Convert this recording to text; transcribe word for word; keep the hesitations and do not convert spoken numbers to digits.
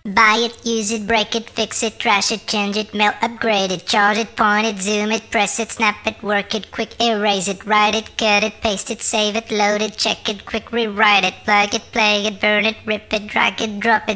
Buy it, use it, break it, fix it, trash it, change it, mail, upgrade it, charge it, point it, zoom it, press it, snap it, work it, quick erase it, write it, cut it, paste it, save it, load it, check it, quick rewrite it, plug it, play it, burn it, rip it, drag it, drop it.